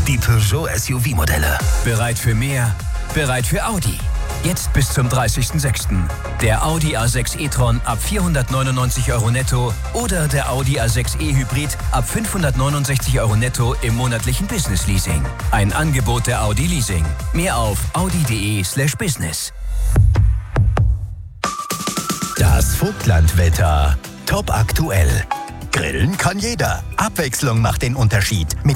Die Peugeot SUV-Modelle. Bereit für mehr? Bereit für Audi. Jetzt bis zum 30.06. Der Audi A6 e-tron ab 499 € netto oder der Audi A6 e-Hybrid ab 569 € netto im monatlichen Business-Leasing. Ein Angebot der Audi Leasing. Mehr auf audi.de/business. Das Vogtlandwetter. Top aktuell. Grillen kann jeder. Abwechslung macht den Unterschied.